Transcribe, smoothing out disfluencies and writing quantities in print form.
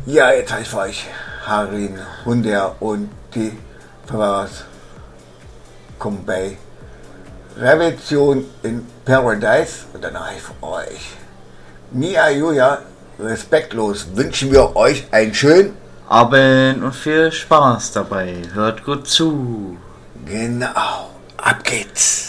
Ja, jetzt heißt für euch Harin, Hunder und die Verwahrs kommen bei Revolution in Paradise und danach für euch. Mia Julia, respektlos wünschen wir euch einen schönen Abend und viel Spaß dabei. Hört gut zu. Genau, ab geht's.